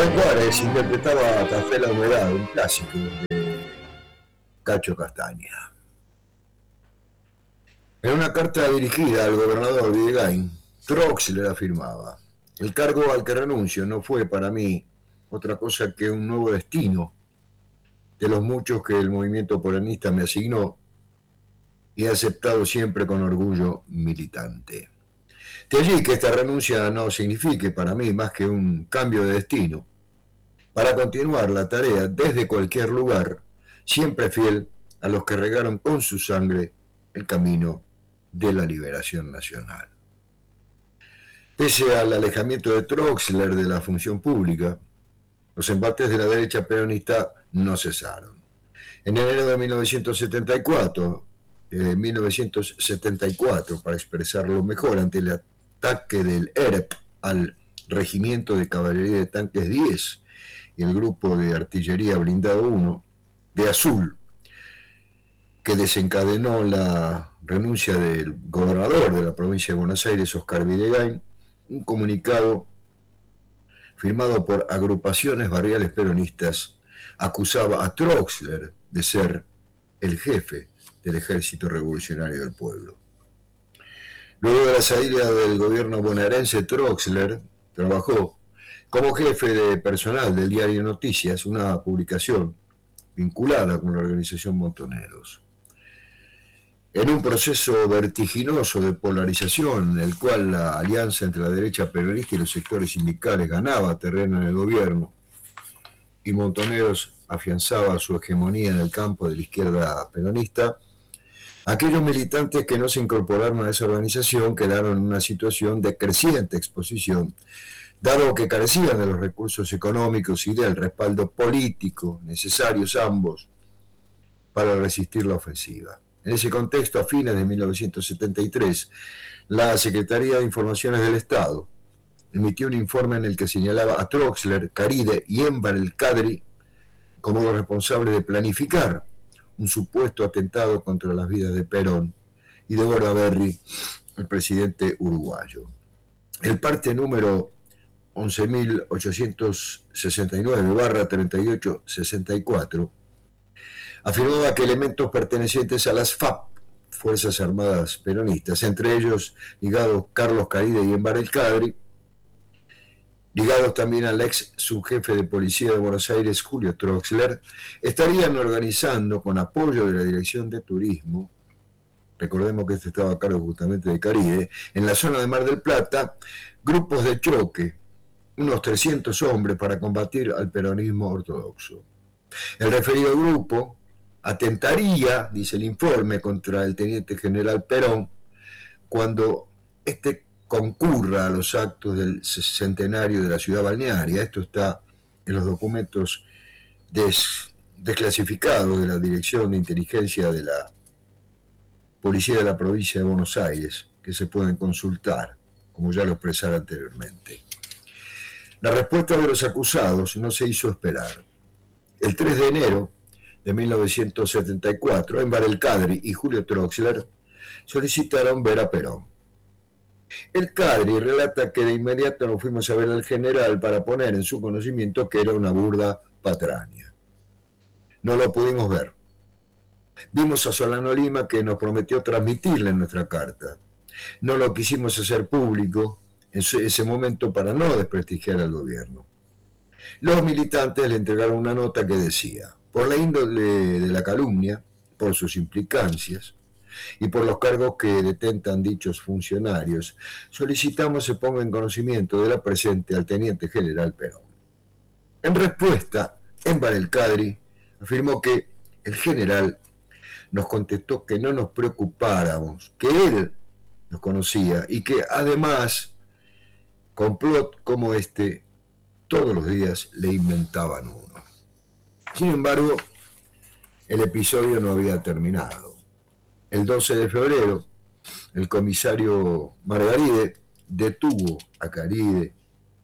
Rubén Juárez interpretaba Café La Humedad, un clásico de Cacho Castaña. En una carta dirigida al gobernador Videgain, Troxler afirmaba: el cargo al que renuncio no fue para mí otra cosa que un nuevo destino de los muchos que el movimiento peronista me asignó y he aceptado siempre con orgullo militante. De allí que esta renuncia no signifique para mí más que un cambio de destino para continuar la tarea desde cualquier lugar, siempre fiel a los que regaron con su sangre el camino de la liberación nacional. Pese al alejamiento de Troxler de la función pública, los embates de la derecha peronista no cesaron. En enero de 1974, para expresarlo mejor, ante el ataque del ERP al Regimiento de Caballería de Tanques 10 y el Grupo de Artillería Blindado 1 de Azul, que desencadenó la renuncia del gobernador de la provincia de Buenos Aires, Oscar Videgain, un comunicado firmado por agrupaciones barriales peronistas acusaba a Troxler de ser el jefe del Ejército Revolucionario del Pueblo. Luego de la salida del gobierno bonaerense, Troxler trabajó como jefe de personal del diario Noticias, una publicación vinculada con la organización Montoneros. En un proceso vertiginoso de polarización, en el cual la alianza entre la derecha peronista y los sectores sindicales ganaba terreno en el gobierno, y Montoneros afianzaba su hegemonía en el campo de la izquierda peronista, aquellos militantes que no se incorporaron a esa organización quedaron en una situación de creciente exposición, dado que carecían de los recursos económicos y del respaldo político necesarios ambos para resistir la ofensiva. En ese contexto, a fines de 1973, la Secretaría de Informaciones del Estado emitió un informe en el que señalaba a Troxler, Caride y Enver el Kadri como los responsables de planificar un supuesto atentado contra las vidas de Perón y de Bordaberry, el presidente uruguayo. El parte número 11.869/3864 afirmaba que elementos pertenecientes a las FAP, Fuerzas Armadas Peronistas, entre ellos ligados Carlos Caride y Enver el Kadri, ligados también al ex subjefe de policía de Buenos Aires, Julio Troxler, estarían organizando con apoyo de la Dirección de Turismo, recordemos que este estaba a cargo justamente de Caride, en la zona de Mar del Plata, grupos de choque, unos 300 hombres para combatir al peronismo ortodoxo. El referido grupo atentaría, dice el informe, contra el teniente general Perón cuando este concurra a los actos del centenario de la ciudad balnearia. Esto está en los documentos desclasificados de la Dirección de Inteligencia de la Policía de la Provincia de Buenos Aires, que se pueden consultar, como ya lo expresara anteriormente. La respuesta de los acusados no se hizo esperar. El 3 de enero de 1974, Enver el Kadri y Julio Troxler solicitaron ver a Perón. El Kadri relata que de inmediato nos fuimos a ver al general para poner en su conocimiento que era una burda patraña. No lo pudimos ver. Vimos a Solano Lima, que nos prometió transmitirle nuestra carta. No lo quisimos hacer público en ese momento para no desprestigiar al gobierno. Los militantes le entregaron una nota que decía: por la índole de la calumnia, por sus implicancias y por los cargos que detentan dichos funcionarios, solicitamos se ponga en conocimiento de la presente al teniente general Perón. En respuesta, Enver el Kadri afirmó que el general nos contestó que no nos preocupáramos, que él nos conocía y que además complot como este todos los días le inventaban uno. Sin embargo, el episodio no había terminado. El 12 de febrero, el comisario Margaride detuvo a Caride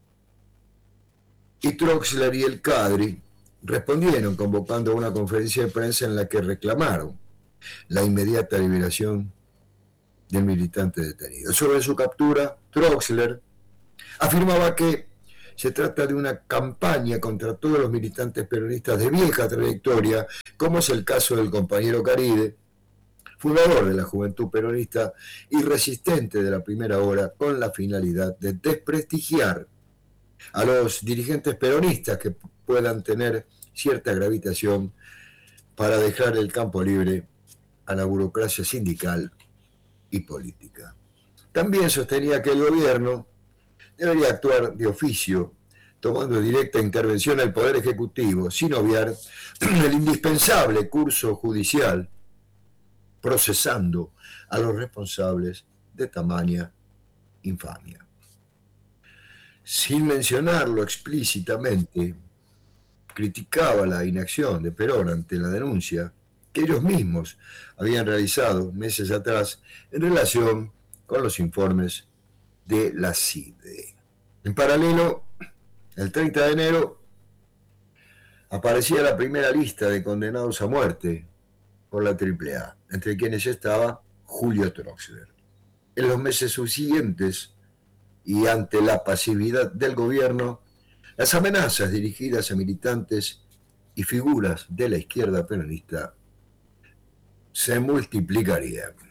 y Troxler y el Kadri respondieron convocando a una conferencia de prensa en la que reclamaron la inmediata liberación del militante detenido. Sobre su captura, Troxler afirmaba que Se trata de una campaña contra todos los militantes peronistas de vieja trayectoria, como es el caso del compañero Caride, fundador de la Juventud Peronista y resistente de la primera hora, con la finalidad de desprestigiar a los dirigentes peronistas que puedan tener cierta gravitación para dejar el campo libre a la burocracia sindical y política. También sostenía que el gobierno debería actuar de oficio, tomando directa intervención al Poder Ejecutivo, sin obviar el indispensable curso judicial, procesando a los responsables de tamaña infamia. Sin mencionarlo explícitamente, criticaba la inacción de Perón ante la denuncia que ellos mismos habían realizado meses atrás en relación con los informes de la CIDE. En paralelo, el 30 de enero aparecía la primera lista de condenados a muerte por la AAA, entre quienes estaba Julio Troxler. En los meses subsiguientes, y ante la pasividad del gobierno, las amenazas dirigidas a militantes y figuras de la izquierda peronista se multiplicarían.